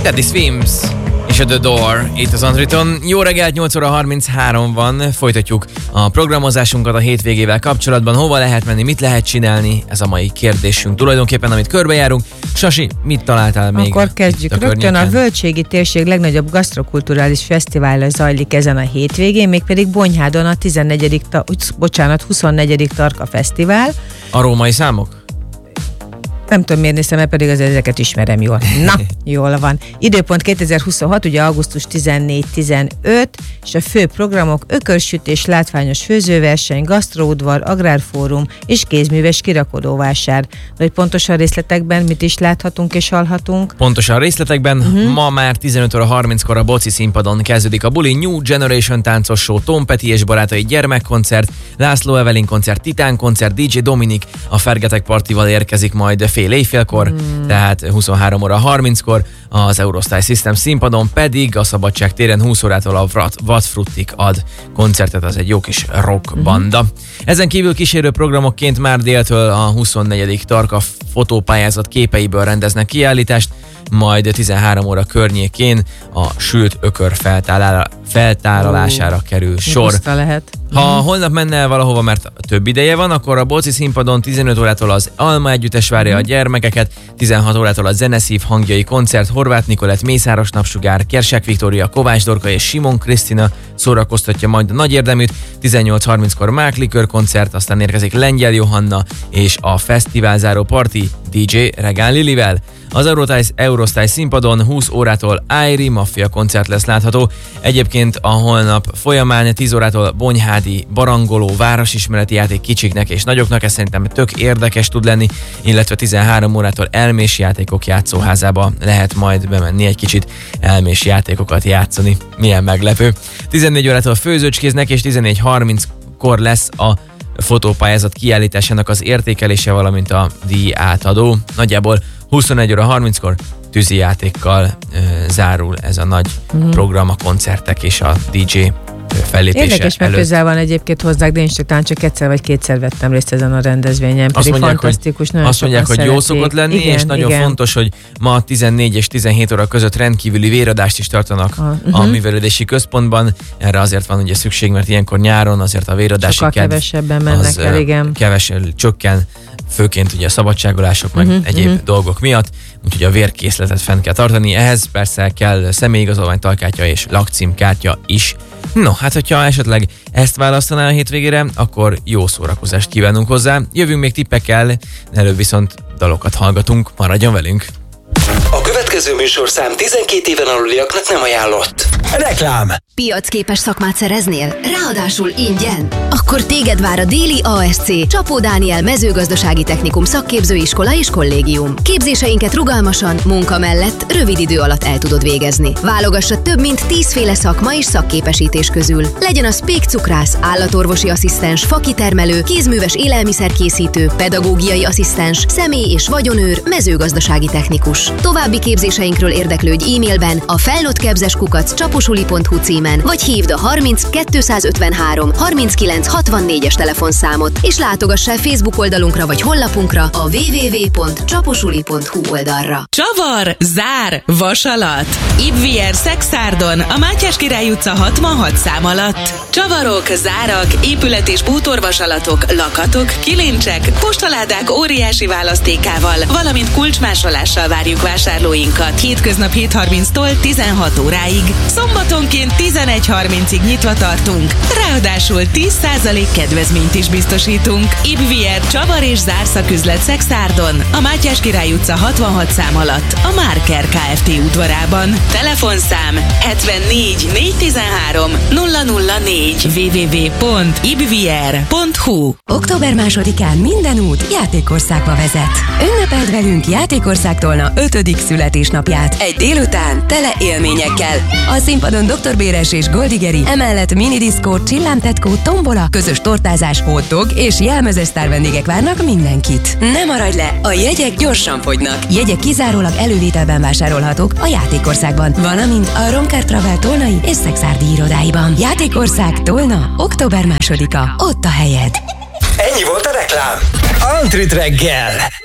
Teddy Swims és a The Door itt az Antriton. Jó reggelt, 8 óra 33 van. Folytatjuk a programozásunkat a hétvégével kapcsolatban. Hova lehet menni, mit lehet csinálni? Ez a mai kérdésünk tulajdonképpen, amit körbejárunk. Sasi, mit találtál még? Akkor kezdjük rögtön. A Völgységi térség legnagyobb gasztrokulturális fesztiválja zajlik ezen a hétvégén, mégpedig Bonyhádon a 24. Tarka Fesztivál. A római számok? Nem tudom, miért néztem, mert pedig ezeket ismerem jól. Na, jól van. Időpont 2026, ugye augusztus 14-15, és a fő programok ökörsütés, látványos főzőverseny, gasztroudvar, agrárfórum és kézműves kirakodóvásár. Vagy pontosan részletekben mit is láthatunk és hallhatunk? Pontosan részletekben ma már 15 óra 30-kor a Boci színpadon kezdődik a buli. New Generation táncos show, Tom Petty és barátai gyermekkoncert, László Evelyn koncert, Titán koncert, DJ Dominik a Fergetek Partival érkezik majd fél éjfélkor, tehát 23 óra 30-kor, az Eurostyle System színpadon pedig a Szabadság téren 20 órától a Vadfruttik ad koncertet, az egy jó kis rock banda. Ezen kívül kísérő programokként már déltől a 24. Tarka fotópályázat képeiből rendeznek kiállítást, majd 13 óra környékén a sült ökör feltáralására kerül sor. Lehet. Ha holnap menne el valahova, mert több ideje van, akkor a Boci színpadon 15 órától az Alma Együttes várja a gyermekeket, 16 órától a Zeneszív hangjai koncert, Horváth Nikolett, Mészáros Napsugár, Kersák Viktória, Kovács Dorka és Simon Krisztina szórakoztatja majd a nagy érdeműt, 18:30-kor Mák Likör koncert, aztán érkezik Lengyel Johanna és a fesztiválzáró parti DJ Regán Lilivel. Az Eurostyle színpadon 20 órától Áiri Mafia koncert lesz látható. Egyébként a holnap folyamán 10 órától bonyhádi barangoló városismereti játék kicsiknek és nagyoknak, ez szerintem tök érdekes tud lenni, illetve 13 órától elmés játékok játszóházába lehet majd bemenni egy kicsit elmés játékokat játszani. Milyen meglepő. 14 órától főzőcskéznek és 14:30-kor lesz a fotópályázat kiállításának az értékelése, valamint a díj átadó. Nagyjából 21 óra 30-kor tűzijátékkal zárul ez a nagy program, a koncertek és a DJ fellépése. Érdekes, mert közel van egyébként hozzák, de én csak egyszer vagy kétszer vettem részt ezen a rendezvényen. Pedig fantasztikus, azt mondják, hogy jó szokott lenni, igen, és nagyon fontos, hogy ma 14 és 17 óra között rendkívüli véradást is tartanak a művelődési központban. Erre azért van ugye szükség, mert ilyenkor nyáron azért a véradási sokkal kevesebben mennek el, igen. Kevesen csökken, főként ugye a szabadságolások, meg egyéb dolgok miatt, úgyhogy a vérkészletet fenn kell tartani. Ehhez persze kell személyigazolvány, talkártya és lakcímkártya is. No, hát hogyha esetleg ezt választaná a hétvégére, akkor jó szórakozást kívánunk hozzá. Jövünk még tippekkel, előbb viszont dalokat hallgatunk, maradjon velünk! A következő műsorszám 12 éven aluliaknak nem ajánlott. Reklám! Piacképes szakmát szereznél? Ráadásul ingyen? Akkor téged vár a Déli ASC, Csapó Dániel mezőgazdasági technikum szakképzőiskola és kollégium. Képzéseinket rugalmasan, munka mellett rövid idő alatt el tudod végezni. Válogassa több mint 10 féle szakma és szakképesítés közül. Legyen az pékcukrász, állatorvosi asszisztens, fakitermelő, kézműves élelmiszerkészítő, pedagógiai asszisztens, személy- és vagyonőr, mezőgazdasági technikus. További képzéseinkről érdeklődj e-mailben a felnőtttkepzeskukac.csaposuli.hu címen, vagy hívd a 30 253 39 64-es telefonszámot, és látogass el Facebook oldalunkra vagy honlapunkra a www.csaposuli.hu oldalra. Csavar, zár, vasalat. Ibvier Szexárdon, a Mátyás Király utca 66 szám alatt. Csavarok, zárak, épület- és bútorvasalatok, lakatok, kilincsek, postaládák óriási választékával, valamint kulcsmásolással várjuk vásárlóinkat. Hétköznap 7:30-tól 16 óráig. Szombatonként 11:30-ig nyitva tartunk. Ráadásul 10% kedvezményt is biztosítunk. Ibvier Csavar és zárszaküzlet Szexárdon, a Mátyás Király utca 66 szám alatt, a Márker Kft. Udvarában. Telefonszám 74 413 004 www.ibvier.hu. Október 2-án minden út Játékországba vezet. Ünnepeld velünk Játékországtól 5. születésnapját. Egy délután tele élményekkel. A színpadon Dr. Béres és Goldigeri, emellett minidiszkó, csillámtetkó, tombola, közös tortázás, hotdog és jelmezes sztár vendégek várnak mindenkit. Ne maradj le, a jegyek gyorsan fogynak. Jegyek kizárólag elővételben vásárolhatók a Játékországban, valamint a Romkár Travel tolnai és szexárdi irodáiban. Játékország Tolna, október 2-a. Ott a helyed. Ennyi volt a reklám. Antrit reggel.